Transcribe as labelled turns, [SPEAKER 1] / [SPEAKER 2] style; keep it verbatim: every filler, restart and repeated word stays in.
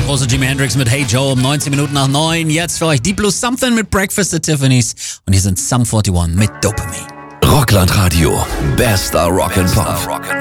[SPEAKER 1] große Jimi Hendrix mit Hey Joe um neunzehn Minuten nach neun. Jetzt für euch Deep Blue Something mit Breakfast at Tiffany's. Und hier sind Sum einundvierzig mit Dopamine.
[SPEAKER 2] Rockland Radio. Bester Rock'n'Pop.